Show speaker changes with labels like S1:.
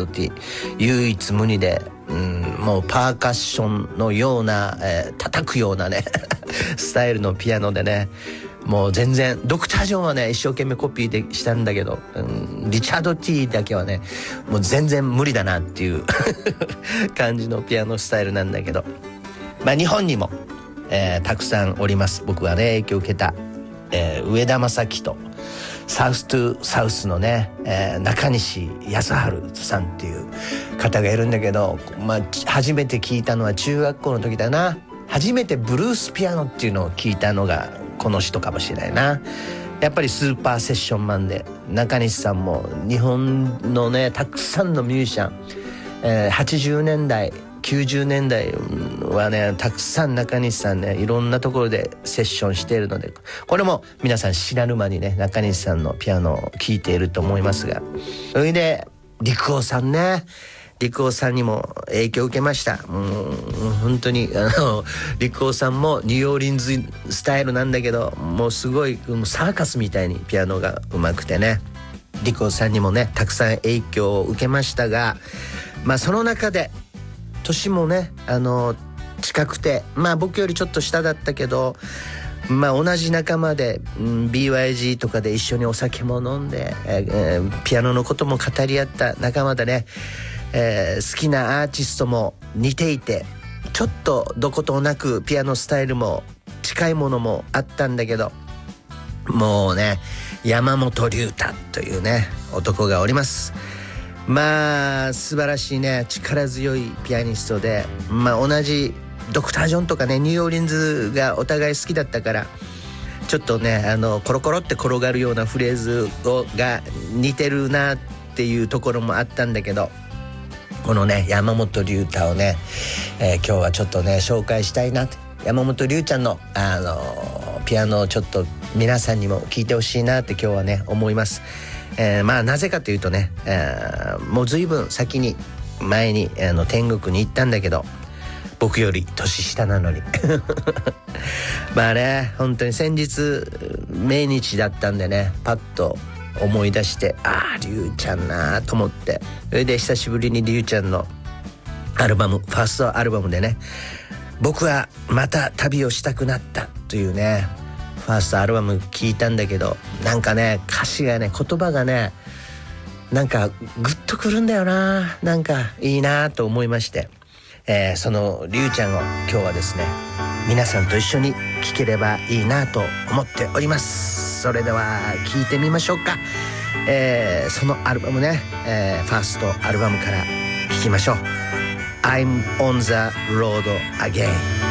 S1: ドティ唯一無二で、もうパーカッションのような、叩くようなねスタイルのピアノでね、もう全然ドクター・ジョンはね一生懸命コピーでしたんだけど、リチャード・ティーだけはねもう全然無理だなっていう感じのピアノスタイルなんだけど、日本にも、たくさんおります。僕はね影響を受けた、上田正樹とサウストゥサウスのね、中西康晴さんっていう方がいるんだけど、初めて聞いたのは中学校の時だな。初めてブルースピアノっていうのを聞いたのがこの人かもしれないな。やっぱりスーパーセッションマンで、中西さんも日本のねたくさんのミュージシャン、80年代90年代はねたくさん中西さんねいろんなところでセッションしているので、これも皆さん知らぬ間にね中西さんのピアノを聴いていると思いますが、それで陸王さんね、陸王さんにも影響を受けました。本当に陸王さんもニューオーリンズスタイルなんだけど、もうすごいサーカスみたいにピアノが上手くてね、陸王さんにもねたくさん影響を受けましたが、その中で年もね近くて、僕よりちょっと下だったけど、同じ仲間で、BYG とかで一緒にお酒も飲んで、ピアノのことも語り合った仲間でね、好きなアーティストも似ていて、ちょっとどことなくピアノスタイルも近いものもあったんだけど、もうね山本龍太というね男がおります。素晴らしいね力強いピアニストで、同じドクター・ジョンとかねニューオーリンズがお互い好きだったから、ちょっとねコロコロって転がるようなフレーズが似てるなっていうところもあったんだけど、このね山本龍太をね、今日はちょっとね紹介したいなって、山本龍ちゃんのピアノをちょっと皆さんにも聴いてほしいなって今日はね思います。なぜかというとね、もう随分先に前に天国に行ったんだけど、僕より年下なのに本当に先日命日だったんでね、パッと思い出して、龍ちゃんなと思って、それで久しぶりに龍ちゃんのアルバム、ファーストアルバムでね、僕はまた旅をしたくなったというねファーストアルバム聞いたんだけど、なんかね歌詞がね言葉がねなんかグッとくるんだよな、なんかいいなと思いまして、その龍ちゃんを今日はですね皆さんと一緒に聴ければいいなと思っております。それでは聴いてみましょうか。そのアルバムね、ファーストアルバムから聴きましょう。I'm on the road again。